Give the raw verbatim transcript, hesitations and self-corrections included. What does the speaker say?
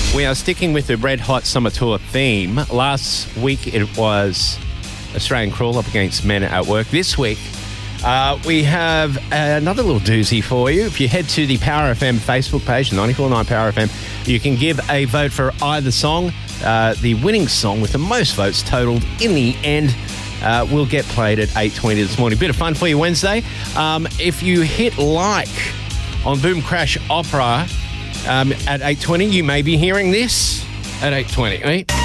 We are sticking with the Red Hot Summer Tour theme. Last week it was Australian Crawl up against Men at Work. This week uh, we have another little doozy for you. If you head to the Power F M Facebook page, ninety-four point nine Power F M, you can give a vote for either song. Uh, the winning song with the most votes totaled in the end uh, will get played at eight twenty this morning. Bit of fun for you Wednesday. Um, if you hit like on Boom Crash Opera, Um, at eight twenty, you may be hearing this at eight twenty, right?